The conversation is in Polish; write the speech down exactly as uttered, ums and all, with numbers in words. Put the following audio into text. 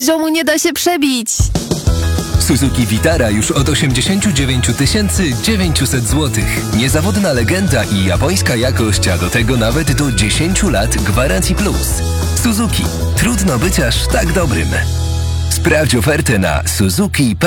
poziomu nie da się przebić. Suzuki Vitara już od osiemdziesiąt dziewięć tysięcy dziewięćset złotych. Niezawodna legenda i japońska jakość, a do tego nawet do dziesięć lat gwarancji plus. Suzuki. Trudno być aż tak dobrym. Sprawdź ofertę na suzuki kropka